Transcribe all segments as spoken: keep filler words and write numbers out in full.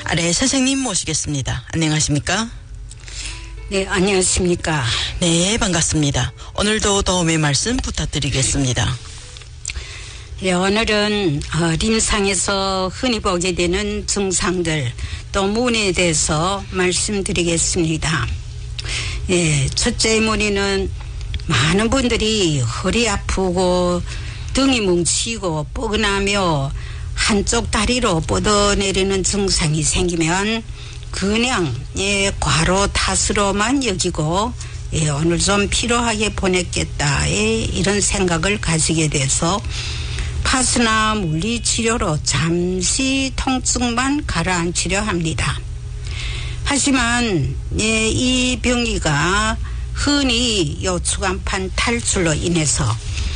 아래 선생님 모시겠습니다. 안녕하십니까? 네, 안녕하십니까? 네, 반갑습니다. 오늘도 도움의 말씀 부탁드리겠습니다. 네, 오늘은 어, 림상에서 흔히 보게 되는 증상들 또 문에 대해서 말씀드리겠습니다. 예, 첫째 문의는 많은 분들이 허리 아프고 등이 뭉치고 뻐근하며 한쪽 다리로 뻗어내리는 증상이 생기면 그냥 예, 과로 탓으로만 여기고 예, 오늘 좀 피로하게 보냈겠다 예, 이런 생각을 가지게 돼서 파스나 물리치료로 잠시 통증만 가라앉히려 합니다. 하지만 예, 이 병이가 흔히 요추간판 탈출로 인해서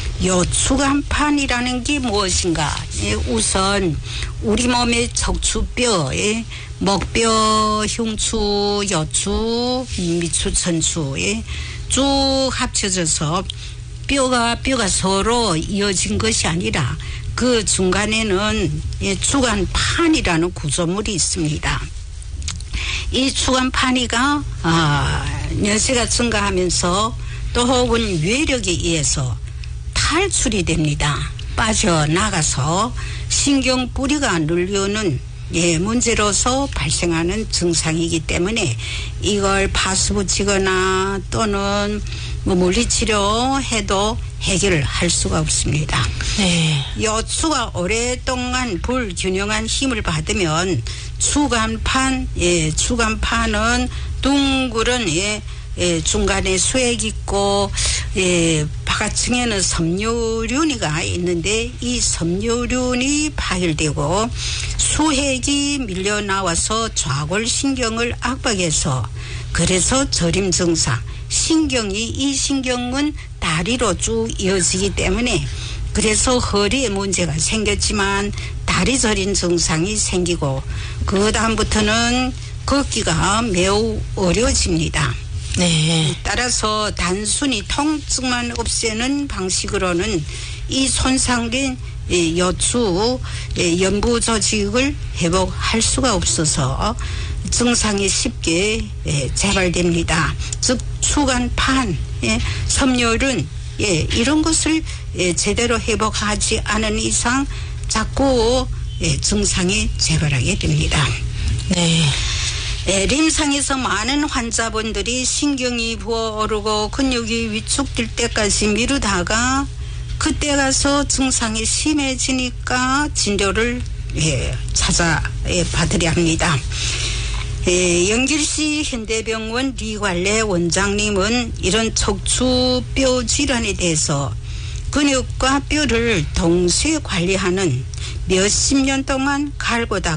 요추간판이라는 게 무엇인가? 예, 우선 우리 몸의 척추뼈, 예, 목뼈, 흉추, 요추, 미추, 천추 예, 쭉 합쳐져서 뼈가 뼈가 서로 이어진 것이 아니라 그 중간에는 예, 주간판이라는 구조물이 있습니다. 이 주간판이가 아, 연세가 증가하면서 또 혹은 외력에 의해서 탈출이 됩니다. 빠져나가서 신경 뿌리가 눌려오는 예, 문제로서 발생하는 증상이기 때문에 이걸 파스 붙이거나 또는 뭐 물리치료 해도 해결을 할 수가 없습니다. 네. 요추가 오랫동안 불균형한 힘을 받으면 추간판, 예, 추간판은 둥그런 예, 예, 중간에 수액 있고 예, 바깥층에는 섬유륜이가 있는데 이 섬유륜이 파열되고 수액이 밀려 나와서 좌골신경을 압박해서 그래서 저림 증상 신경이 이 신경은 다리로 쭉 이어지기 때문에 그래서 허리에 문제가 생겼지만 다리 저린 증상이 생기고 그 다음부터는 걷기가 매우 어려워집니다. 네. 따라서 단순히 통증만 없애는 방식으로는 이 손상된 요추 연부 조직을 회복할 수가 없어서 증상이 쉽게 재발됩니다. 즉 추간판, 섬유륜 이런 것을 제대로 회복하지 않은 이상 자꾸 증상이 재발하게 됩니다. 네. 림상에서 많은 환자분들이 신경이 부어오르고 근육이 위축될 때까지 미루다가 그때 가서 증상이 심해지니까 진료를 예, 찾아 예, 받으려 합니다. 예, 영길시 현대병원 리관래 원장님은 이런 척추뼈 질환에 대해서 근육과 뼈를 동시에 관리하는 몇십 년 동안 갈고 닦고